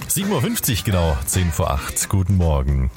7.50 Uhr genau, 10 vor 8. Guten Morgen.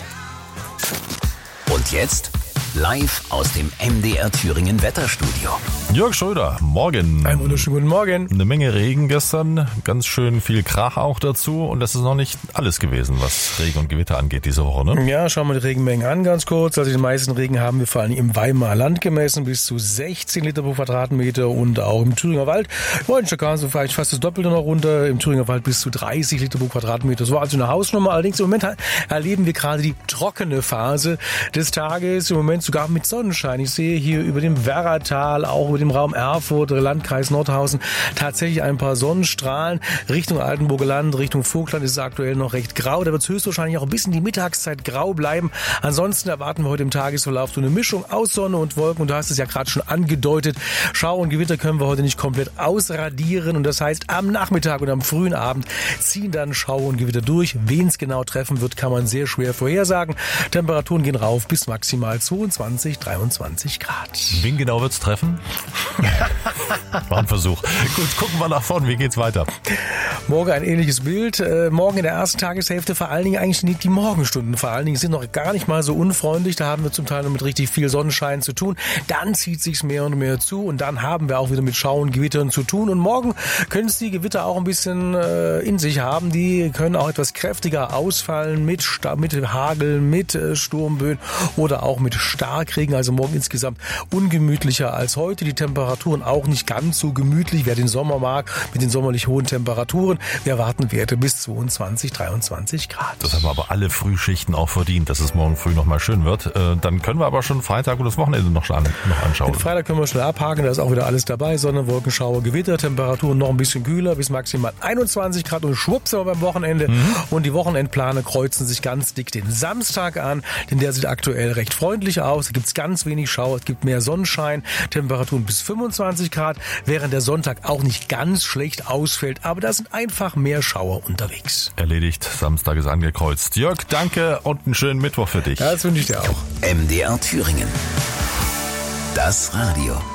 Und jetzt live aus dem MDR Thüringen Wetterstudio. Jörg Schröder, morgen. Einen wunderschönen guten Morgen. Eine Menge Regen gestern, ganz schön viel Krach auch dazu. Und das ist noch nicht alles gewesen, was Regen und Gewitter angeht diese Woche, ne? Ja, schauen wir die Regenmengen an ganz kurz. Also den meisten Regen haben wir vor allem im Weimarer Land gemessen, bis zu 16 Liter pro Quadratmeter und auch im Thüringer Wald. Heute kam so vielleicht fast das Doppelte noch runter, im Thüringer Wald bis zu 30 Liter pro Quadratmeter. Das war also eine Hausnummer. Allerdings im Moment erleben wir gerade die trockene Phase des Tages. Im Moment sogar mit Sonnenschein. Ich sehe hier über dem Werratal, auch über dem Raum Erfurt, Landkreis Nordhausen, tatsächlich ein paar Sonnenstrahlen. Richtung Altenburger Land, Richtung Vogtland ist es aktuell noch recht grau. Da wird es höchstwahrscheinlich auch ein bisschen die Mittagszeit grau bleiben. Ansonsten erwarten wir heute im Tagesverlauf so eine Mischung aus Sonne und Wolken. Und du hast es ja gerade schon angedeutet. Schauer und Gewitter können wir heute nicht komplett ausradieren. Und das heißt, am Nachmittag und am frühen Abend ziehen dann Schauer und Gewitter durch. Wen es genau treffen wird, kann man sehr schwer vorhersagen. Temperaturen gehen rauf bis maximal 22, 23 Grad. Wen genau wird's treffen? War ein Versuch. Gut, gucken wir nach vorne. Wie geht's weiter? Morgen ein ähnliches Bild. Morgen in der ersten Tageshälfte vor allen Dingen eigentlich nicht die Morgenstunden. Vor allen Dingen sind noch gar nicht mal so unfreundlich. Da haben wir zum Teil noch mit richtig viel Sonnenschein zu tun. Dann zieht sich's mehr und mehr zu und dann haben wir auch wieder mit Schauern und Gewittern zu tun. Und morgen können es die Gewitter auch ein bisschen in sich haben. Die können auch etwas kräftiger ausfallen mit Hagel, mit Sturmböen oder auch mit Starkregen. Also morgen insgesamt ungemütlicher als heute. Die Temperaturen auch nicht ganz so gemütlich. Wer den Sommer mag, mit den sommerlich hohen Temperaturen. Wir erwarten Werte bis 22, 23 Grad. Das haben aber alle Frühschichten auch verdient, dass es morgen früh noch mal schön wird. Dann können wir aber schon Freitag und das Wochenende noch anschauen. Den Freitag können wir schnell abhaken. Da ist auch wieder alles dabei. Sonne, Wolken, Schauer, Gewitter. Temperaturen noch ein bisschen kühler bis maximal 21 Grad. Und schwupps sind wir beim Wochenende. Und die Wochenendpläne kreuzen sich ganz dick den Samstag an. Denn der sieht aktuell recht freundlich aus. Da gibt es ganz wenig Schauer. Es gibt mehr Sonnenschein. Temperaturen bis 25 Grad. Während der Sonntag auch nicht ganz schlecht ausfällt. Aber da sind einfach mehr Schauer unterwegs. Erledigt. Samstag ist angekreuzt. Jörg, danke und einen schönen Mittwoch für dich. Ja, das wünsche ich dir auch. MDR Thüringen. Das Radio.